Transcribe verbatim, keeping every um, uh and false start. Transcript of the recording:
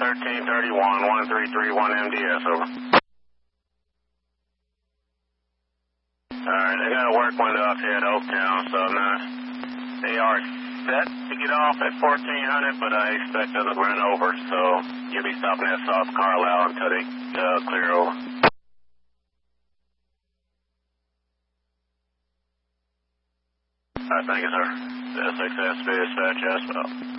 thirteen thirty-one, one three three one M D S, over. Alright, they got a work window up here at Oaktown, so not, they are set to get off at fourteen hundred, but I expect them to run over, so you'll be stopping at South Carlisle until they uh, clear over. Alright, thank you, sir. six S B dispatch, yes, well.